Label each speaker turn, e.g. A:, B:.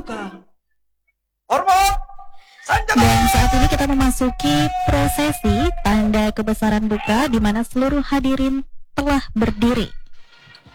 A: duka. Hormat, Sanjana.
B: Dan saat ini kita memasuki prosesi tanda kebesaran duka di mana seluruh hadirin telah berdiri.